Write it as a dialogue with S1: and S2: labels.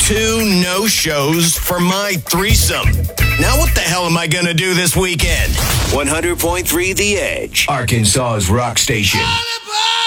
S1: 2 no-shows for my threesome. Now what the hell am I gonna do this weekend? 100.3 The Edge, Arkansas's rock station.